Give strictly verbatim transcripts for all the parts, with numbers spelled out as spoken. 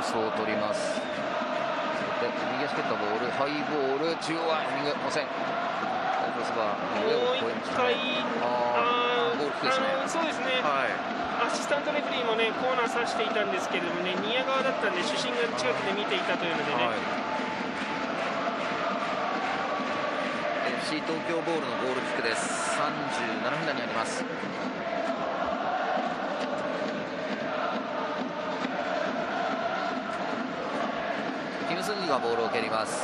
スを取ります。で右足蹴ったボール、ハイボール、中央はヘディング、ません。クロスバーの上を越えましたね。あー、ゴールキックですね。 あのそうですね、はい、アシスタントレフェリーもねコーナー指していたんですけれどもね、ニア側だったんで主審が近くで見ていたというのでね、はい、 エフシー 東京ボールのゴールキックです。さんじゅうななふんだいにあります。キム・スンギがボールを蹴ります。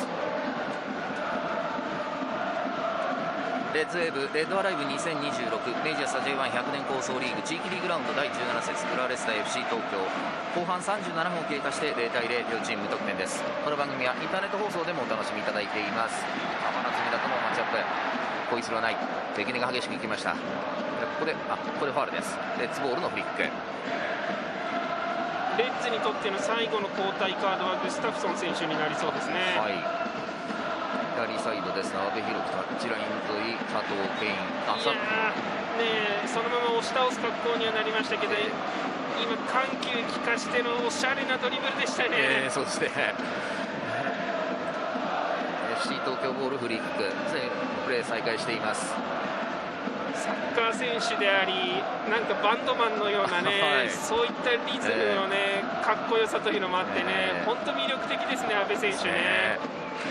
レッズウェーブレッドアライブにせんにじゅうろくメジャースタ ジェイワンひゃく 年構想リーグ地域リーグラウンドだいじゅうなな節浦和レスター エフシー 東京、後半さんじゅうななふんを経過してゼロたいゼロ、両チーム無得点です。この番組はインターネット放送でもお楽しみいただいています。浜夏美田とのマッチアップ、ホイッスルはない。敵が激しくいきました。ここであここでファールです。レッツボールのフリック。 レッズにとっての最後の交代カードはグスタフソン選手になりそうですね。 はい、左サイドですが、阿部寛樹タッチライン沿い、佐藤ケイン、あさねそのまま押し倒す格好にはなりましたけど、今、緩急利かしてのおしゃれなドリブルでしたね。 えー、そうですね。エフシー 東京ボールフリーキック、プレー再開しています。 サッカー選手であり、なんかバンドマンのようなね、はい、そういったリズムのね、えー、かっこよさというのもあってね、本当、えー、魅力的ですね、阿部選手ね。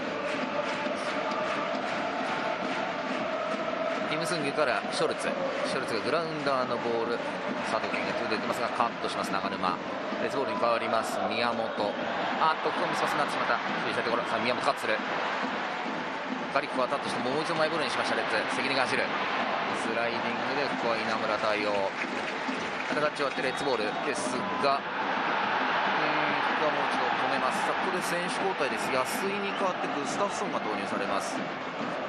キム・スンギからショルツ、ショルツがグラウンダーのボール、佐藤健が出てますがカットします。長沼、レッズボールに変わります。宮本、あっとここもスパスになってしまった。注意したところ、さあ宮本カットする。ガリックはタッチしてもう一度マイボールにしました。レッズ関根が走る、スライディングでここは稲村対応。タッチ終わってレッツボールですが、ここはもう一度止めます。さあここで選手交代です。安井に代わってグスタフソンが投入されます。